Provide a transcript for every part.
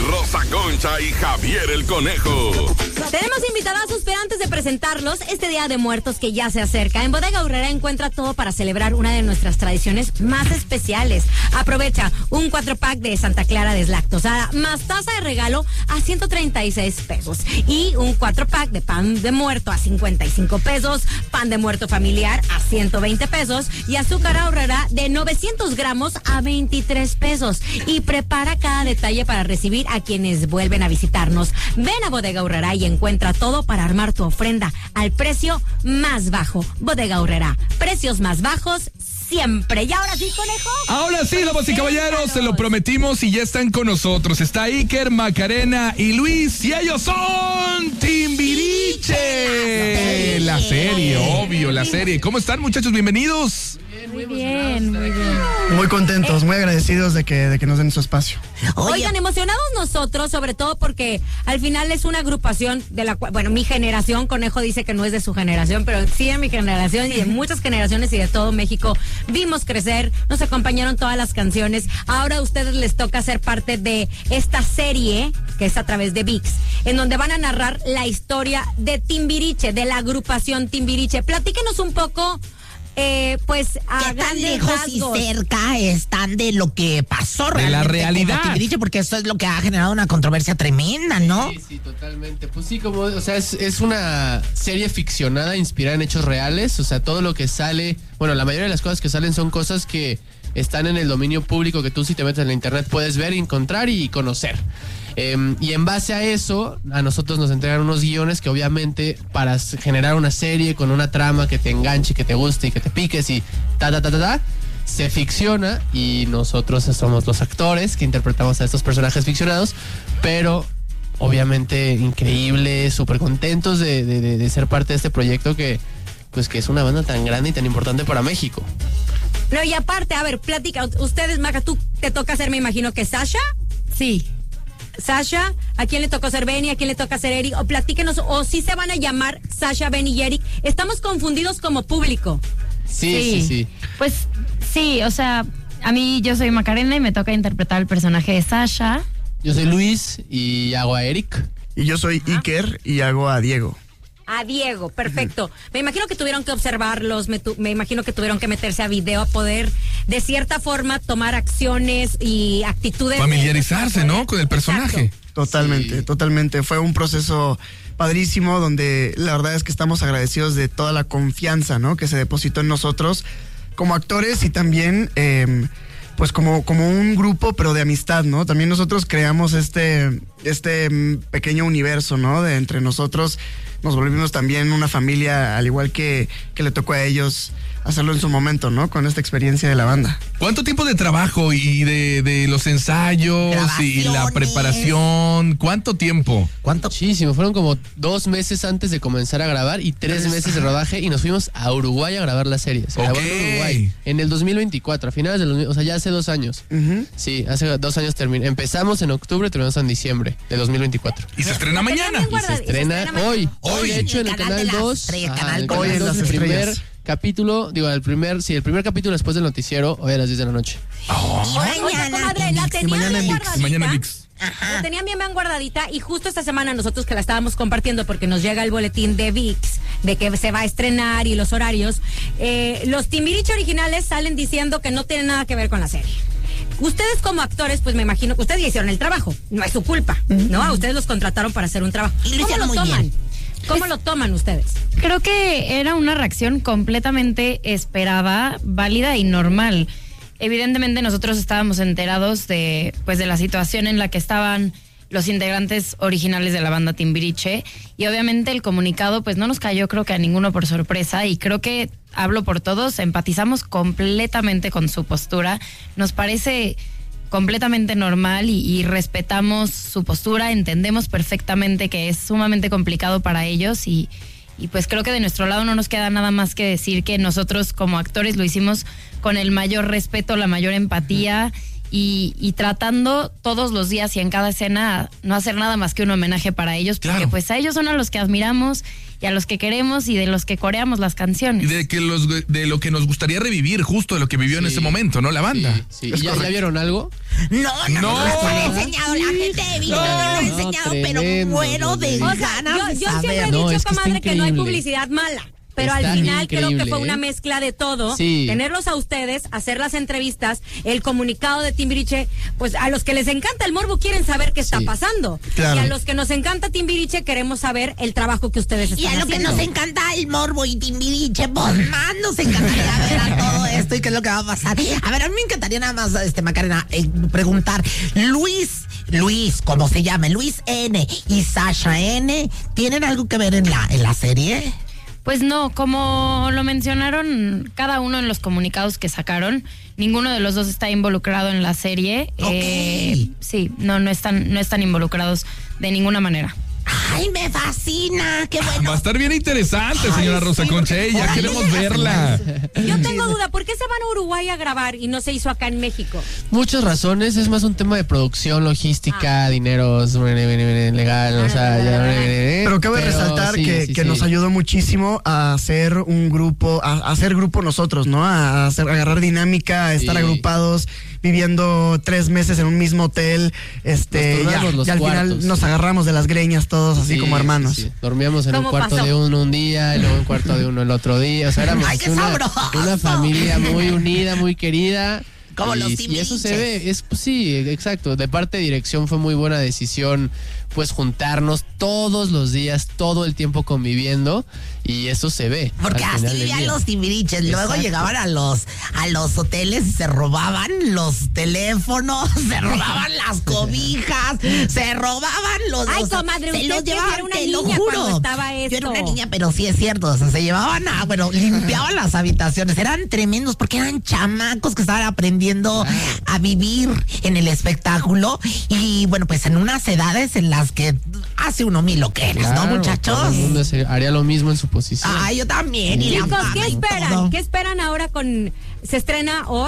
Rosa Concha y Javier el Conejo. Tenemos invitadazos, pero antes de presentarlos, este Día de Muertos que ya se acerca, en Bodega Aurrerá encuentra todo para celebrar una de nuestras tradiciones más especiales. Aprovecha un 4-pack de Santa Clara deslactosada, más taza de regalo a 136 pesos. Y un 4-pack de pan de muerto a 55 pesos, pan de muerto familiar a 120 pesos y azúcar Aurrerá de 900 gramos a 23 pesos. Y prepara cada detalle para recibir a quienes vuelven a visitarnos. Ven a Bodega Aurrerá y encuentra todo para armar tu ofrenda al precio más bajo. Bodega Aurrerá, precios más bajos siempre. Y ahora sí, Conejo. Ahora sí, damas y caballeros, se lo prometimos y ya están con nosotros. Está Iker, Macarena y Luis y ellos son Timbiriche. La serie, obvio, la serie. ¿Cómo están, muchachos? Bienvenidos. Muy bien, muy bien. Muy contentos, muy agradecidos de que nos den su espacio. Oigan, emocionados nosotros, sobre todo porque al final es una agrupación de la cual, bueno, mi generación, Conejo dice que no es de su generación, pero sí de mi generación y de muchas generaciones y de todo México. Vimos crecer, nos acompañaron todas las canciones. Ahora a ustedes les toca ser parte de esta serie, que es a través de ViX, en donde van a narrar la historia de Timbiriche, de la agrupación Timbiriche. Platíquenos un poco. Pues a ¿qué tan lejos rasgos y cerca están de lo que pasó de la realidad? Timbiriche, porque eso es lo que ha generado una controversia tremenda, ¿no? Sí, totalmente. Pues sí, como, o sea, es una serie ficcionada inspirada en hechos reales. O sea, todo lo que sale, bueno, la mayoría de las cosas que salen son cosas que están en el dominio público, que tú si te metes en la internet puedes ver, encontrar y conocer. Y en base a eso, a nosotros nos entregan unos guiones que obviamente para generar una serie con una trama que te enganche, que te guste y que te piques y se ficciona y nosotros somos los actores que interpretamos a estos personajes ficcionados, pero obviamente increíble, súper contentos de ser parte de este proyecto que es una banda tan grande y tan importante para México. No, y aparte, a ver, platica, ustedes, Maca, tú te toca ser, me imagino que Sasha. Sí. Sasha, ¿a quién le tocó ser Benny? ¿A quién le toca ser Eric? O platíquenos, o si se van a llamar Sasha, Benny y Eric. Estamos confundidos como público. Sí. Pues sí, o sea, a mí yo soy Macarena y me toca interpretar el personaje de Sasha. Yo soy Luis y hago a Eric. Y yo soy Iker y hago a Diego. A Diego, perfecto. Me imagino que tuvieron que observarlos, me imagino que tuvieron que meterse a video a poder, de cierta forma, tomar acciones y actitudes. Familiarizarse, ¿no? Con el personaje. Exacto. Totalmente. Fue un proceso padrísimo donde la verdad es que estamos agradecidos de toda la confianza, ¿no? Que se depositó en nosotros como actores y también, pues como un grupo, pero de amistad, ¿no? También nosotros creamos este pequeño universo, ¿no? De entre nosotros. Nos volvimos también una familia, al igual que le tocó a ellos hacerlo en su momento, ¿no? Con esta experiencia de la banda. ¿Cuánto tiempo de trabajo y de los ensayos y la preparación? ¿Cuánto tiempo? Muchísimo, fueron como 2 meses antes de comenzar a grabar y 3 meses de rodaje y nos fuimos a Uruguay a grabar la serie. Se grabó en Uruguay en el 2024, a finales del, o sea, ya hace 2 años. Uh-huh. Sí, hace 2 años terminó. Empezamos en octubre, terminamos en diciembre de 2024. Y se estrena mañana. Y se estrena hoy. De hecho, en el Canal 2. Hoy en las el primer estrellas. capítulo, el primer capítulo después del noticiero, hoy a las 10 de la noche. Oiga, comadre, la tenían bien guardadita. Mañana ViX. La tenían bien guardadita y justo esta semana nosotros que la estábamos compartiendo porque nos llega el boletín de ViX de que se va a estrenar y los horarios, los Timbiriche originales salen diciendo que no tienen nada que ver con la serie. Ustedes como actores, pues me imagino que ustedes ya hicieron el trabajo, no es su culpa, ¿no? A ustedes los contrataron para hacer un trabajo. ¿Cómo lo toman? ¿Cómo lo toman ustedes? Creo que era una reacción completamente esperada, válida y normal. Evidentemente nosotros estábamos enterados de la situación en la que estaban los integrantes originales de la banda Timbiriche y obviamente el comunicado pues no nos cayó creo que a ninguno por sorpresa y creo que hablo por todos, empatizamos completamente con su postura, nos parece completamente normal y respetamos su postura, entendemos perfectamente que es sumamente complicado para ellos y pues creo que de nuestro lado no nos queda nada más que decir que nosotros como actores lo hicimos con el mayor respeto, la mayor empatía y tratando todos los días y en cada escena no hacer nada más que un homenaje para ellos, porque Claro. pues a ellos son a los que admiramos y a los que queremos y de los que coreamos las canciones. Y de lo que nos gustaría revivir, justo de lo que vivió en Sí. ese momento, ¿no? La banda. Sí. Es ¿Ya correcto. vieron algo? No, No. no me lo he enseñado. La gente de Vicky no me lo ha enseñado, pero tremendo, muero de tremendo. O sea, ganas de yo siempre he saber. No, dicho, es que está comadre, que no hay increíble. publicidad mala. Pero Está al final creo que increíble, fue una ¿eh? mezcla de todo. Sí. Tenerlos a ustedes, hacer las entrevistas, el comunicado de Timbiriche. Pues a los que les encanta el morbo quieren saber qué está Sí. pasando. Claro. Y a los que nos encanta Timbiriche queremos saber el trabajo que ustedes están Y a lo que haciendo. nos encanta el morbo y Timbiriche, pues más nos encantaría ver a todo esto y qué es lo que va a pasar. A ver, a mí me encantaría nada más, Macarena, preguntar, Luis, ¿cómo se llama? Luis N y Sasha N, ¿tienen algo que ver en la serie? Pues no, como lo mencionaron cada uno en los comunicados que sacaron, ninguno de los dos está involucrado en la serie. Ok. Sí, no están involucrados de ninguna manera. ¡Ay, me fascina! ¡Qué bueno! Va a estar bien interesante, señora Rosa sí, Concha. porque- Ya Órale, queremos verla. Yo tengo duda, ¿por qué se van a Uruguay a grabar y no se hizo acá en México? Muchas razones, es más un tema de producción, logística, dineros, legal, o sea, Pero cabe resaltar que nos ayudó muchísimo a hacer un grupo, a hacer grupo nosotros, ¿no? A agarrar dinámica, a estar Sí. agrupados, viviendo 3 meses en un mismo hotel, turnamos los y al cuartos. final nos agarramos de las greñas todos, así como hermanos. Sí. Dormíamos en un ¿Cómo cuarto pasó? de uno un día y luego en un cuarto de uno el otro día. O sea, éramos ¡Ay, qué sabroso! una familia muy unida, muy querida. Como los y eso se Timbiriches. ve, pues sí, exacto. De parte de dirección fue muy buena decisión, pues juntarnos todos los días, todo el tiempo conviviendo, y eso se ve. Porque al así final del vivían día. los Timbiriches. Luego Exacto. llegaban a los hoteles y se robaban los teléfonos, se robaban las cobijas, se robaban los... Ay, o sea, comadre, se usted los que llevaban, era una te lo niña juro. cuando estaba Yo era esto. una niña, pero sí es cierto. O sea, se llevaban limpiaban las habitaciones. Eran tremendos porque eran chamacos que estaban aprendiendo a vivir en el espectáculo. Y bueno, pues en unas edades en las que hace uno mil lo que eres, ¿no, Claro, muchachos? todo el mundo haría lo mismo en su posición. Ay, yo también. Y la Chicos, mamá ¿qué y esperan? todo. ¿Qué esperan ahora con... Se estrena hoy,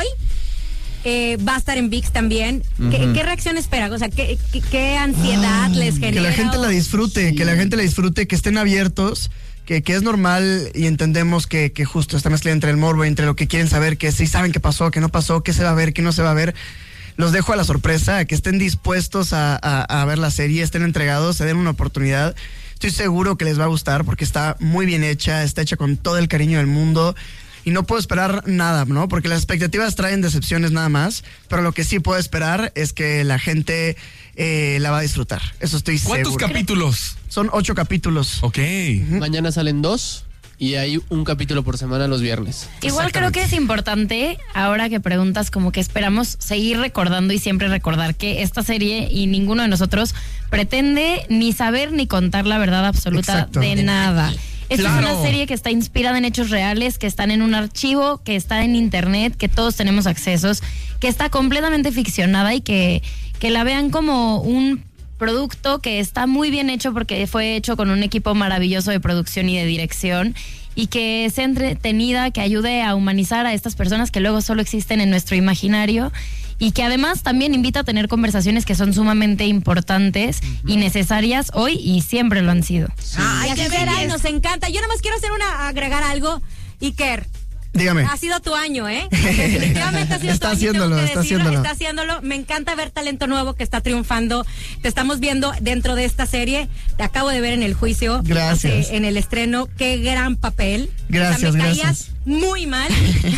va a estar en ViX también. ¿Qué reacción esperan? O sea, ¿qué ansiedad les genera? Que la gente la disfrute, que la gente la disfrute, que estén abiertos, que es normal y entendemos que justo esta mezcla entre el morbo y entre lo que quieren saber, que sí saben qué pasó, qué no pasó, qué se va a ver, qué no se va a ver. Los dejo a la sorpresa, a que estén dispuestos a ver la serie, estén entregados, se den una oportunidad. Estoy seguro que les va a gustar porque está muy bien hecha, está hecha con todo el cariño del mundo. Y no puedo esperar nada, ¿no? Porque las expectativas traen decepciones nada más. Pero lo que sí puedo esperar es que la gente la va a disfrutar. Eso estoy ¿Cuántos seguro. capítulos? Son 8 capítulos. Ok. Mañana salen 2 y hay un capítulo por semana los viernes. Igual creo que es importante, ahora que preguntas, como que esperamos seguir recordando y siempre recordar que esta serie y ninguno de nosotros pretende ni saber ni contar la verdad absoluta Exacto. de nada. Esta es Claro. una serie que está inspirada en hechos reales, que están en un archivo, que está en internet, que todos tenemos accesos, que está completamente ficcionada y que la vean como un producto que está muy bien hecho porque fue hecho con un equipo maravilloso de producción y de dirección, y que sea entretenida, que ayude a humanizar a estas personas que luego solo existen en nuestro imaginario, y que además también invita a tener conversaciones que son sumamente importantes y necesarias hoy y siempre lo han sido. Ay, Y así qué será, y belleza. nos encanta. Yo nada más quiero agregar algo. Iker, Dígame. ha sido tu año, ¿eh? Definitivamente ha sido Está tu año, haciéndolo, tengo que está decirlo, haciéndolo. está haciéndolo. Me encanta ver talento nuevo que está triunfando. Te estamos viendo dentro de esta serie. Te acabo de ver en el juicio. Gracias. En el estreno. Qué gran papel. Gracias, O sea, me gracias. caías muy mal.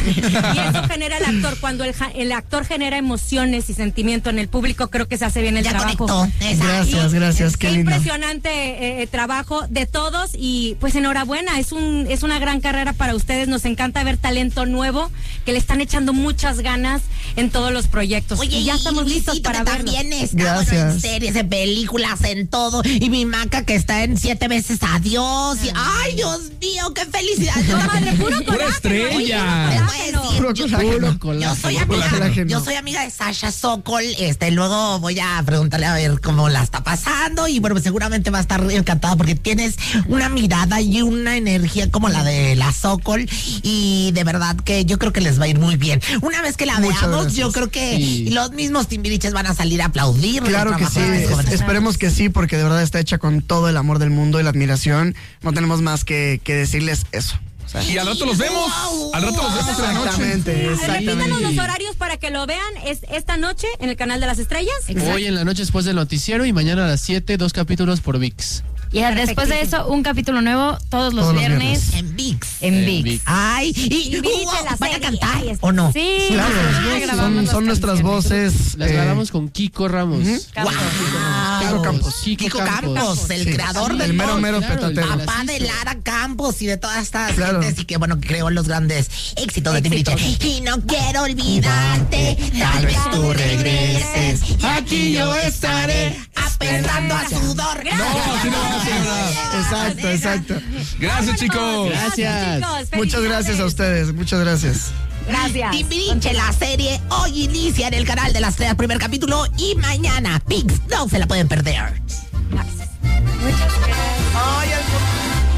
Y eso genera el actor. Cuando el actor genera emociones y sentimiento en el público, creo que se hace bien el Ya trabajo. conectó. Exacto. Gracias, qué Qué lindo. impresionante trabajo de todos, y pues enhorabuena, es una gran carrera para ustedes. Nos encanta ver talento nuevo que le están echando muchas ganas en todos los proyectos. Oye, y ya estamos listos Luisito, para que verlo. también está Gracias. bueno, en series, en películas, en todo. Y mi Maca que está en 7 veces Adiós. Y, ay, Dios mío, qué felicidad. No, madre, puro Pura coraje. estrella. Les voy a decir, Puro colágeno. Colágeno. yo soy amiga de Sasha Sokol. Luego voy a preguntarle a ver cómo la está pasando. Y bueno, pues seguramente va a estar encantada porque tienes una mirada y una energía como la de la Sokol. Y de verdad que yo creo que les va a ir muy bien. Una vez que la Muchas veamos, gracias. yo creo que los mismos Timbiriches van a salir a aplaudir. Claro que sí, esperemos que sí, porque de verdad está hecha con todo el amor del mundo y la admiración. No tenemos más que decirles eso. O sea, Y al rato los vemos. Al rato los vemos en la noche. Repítanos los horarios para que lo vean. Es esta noche en el canal de las estrellas. Hoy en la noche después del noticiero y mañana a las 7, 2 capítulos por VIX. Y después de eso, un capítulo nuevo todos los viernes En VIX. en VIX. VIX. Ay, y Timbiriche, la ¿van a serie. cantar Ahí está. o no? Sí, Claro, grabamos son las nuestras canciones. voces. Las grabamos con Kiko Ramos. Campos. Kiko Campos. Kiko Campos, el Sí. creador El del mero, mod. mero Claro, petatero. el- Papá de Lara Campos y de todas estas Claro. gentes y que bueno, que creó los grandes éxitos de Timbiriche. Y no quiero olvidarte, tal vez tú regreses. Aquí yo estaré. Aperrando a sudor. No, así no va a ser nada. Exacto. Gracias, chicos. Gracias. chicos. Muchas gracias a ustedes, muchas gracias. Gracias. Timbiriche, la serie hoy inicia en el canal de las estrellas, primer capítulo, y mañana, VIX, no se la pueden perder. Gracias. Ay,